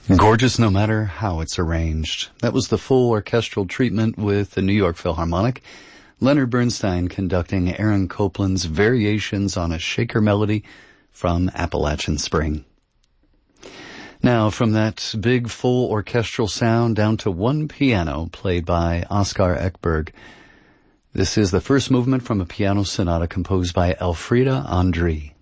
Gorgeous no matter how it's arranged. That was the full orchestral treatment with the New York Philharmonic. Leonard Bernstein conducting Aaron Copland's Variations on a Shaker Melody from Appalachian Spring. Now, from that big full orchestral sound down to one piano played by Oskar Ekberg. This is the first movement from a piano sonata composed by Elfriede André.